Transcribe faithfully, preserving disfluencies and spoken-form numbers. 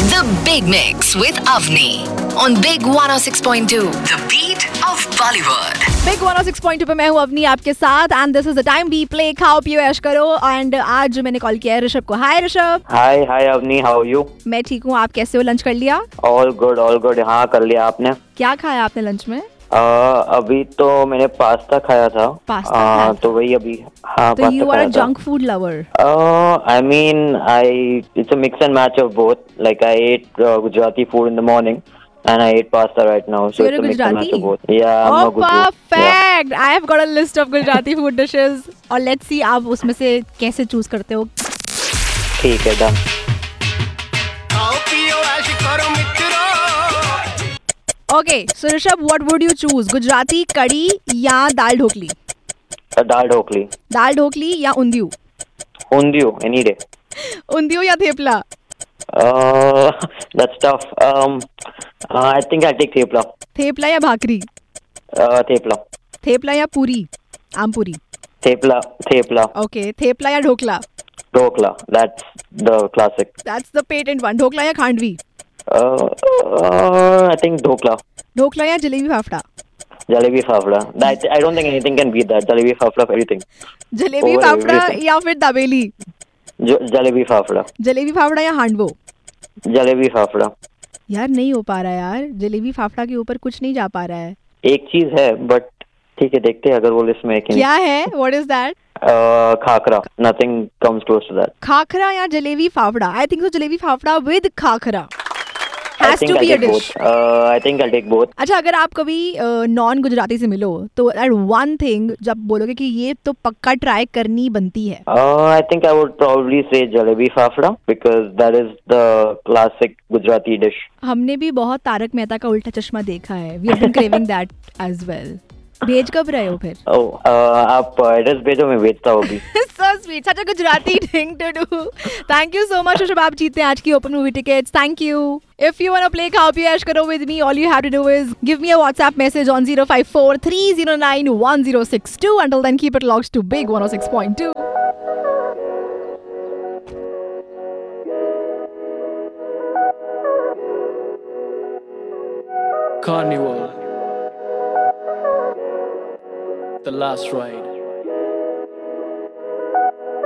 The Big Mix with Avni on Big one oh six point two. The beat of Bollywood. Big one oh six point two पे मैं हूँ अवनी आपके साथ and this is the time we play खाओ पियो ऐश करो and आज मैंने कॉल किया है ऋषभ को. हाय ऋषभ. हाय हाय अवनी, हाउ आर यू? मैं ठीक हूँ, आप कैसे हो? लंच कर लिया? All good all good. हाँ कर लिया. आपने क्या खाया आपने लंच में? uh, अभी तो मैंने पास्ता खाया था. पास्ता uh, खाया था? तो वही अभी. हाँ, तो you are a junk food lover? I mean I it's a mix and match of both. Like I eight Gujarati food in the morning and I ate pasta right now. So you're it's a mix and match Gujarati? of both. Yeah, I'm oh, a Gujarati. Perfect. Yeah. I have got a list of Gujarati food dishes. और let's see आप उसमें से कैसे choose करते हो. ठीक है, done. Okay, so Rishabh, what would you choose? Gujarati कड़ी या दाल ढोकली? दाल ढोकली. दाल ढोकली या उंधियू? Undhiyu, any day. उंधियू या thepla? Uh, that's tough. Um, uh, I think I'll take thepla. Thepla या भाकरी? Uh, thepla. थेपला या पूरी? आम पूरी? Thepla, thepla. Okay, थेपला या dhokla? Dhokla, that's the classic. That's the patent one. Dhokla या khandvi? Uh, uh, I think dhokla. Dhokla या jalebi fafda? Jalebi fafda. That I don't think anything can beat that. Jalebi fafda for everything. Jalebi Over fafda everything. या फिर दाबेली? जो जलेबी फाफड़ा. जलेबी फाफड़ा या हांडवो? जलेबी फाफड़ा. यार नहीं हो पा रहा है यार, जलेबी फाफड़ा के ऊपर कुछ नहीं जा पा रहा है. एक चीज है बट ठीक है, देखते हैं अगर वो लिस्ट में है कि नहीं. क्या है? What is that? Khakhra. Nothing comes close to that. Khakhra या jalebi fafda? I think so jalebi fafda with khakhra I has think to I'll be a take dish. both. Uh, I think I'll take both. अच्छा, अगर आप कभी नॉन गुजराती से मिलो तो दैट वन थिंग जब बोलोगे कि ये तो पक्का ट्राई करनी बनती है. Uh, I think I would probably say jalebi fafda because that is the classic Gujarati dish. हमने भी बहुत तारक मेहता का उल्टा चश्मा देखा है. We have been craving that as well. भेज कब रहे हो फिर? Oh, uh, आप एड्रेस भेजो, मैं भेजता हूँ अभी. So sweet, such a Gujarati thing to do. Thank you so much Rishabh, आप जीतते हैं आज की open movie tickets. Thank you. If you wanna play खाओ पियो ऐश करो with me, all you have to do is give me a WhatsApp message on zero five four three zero nine one zero six two. Until then, keep it locked to Big one oh six point two. Carnival, the last ride.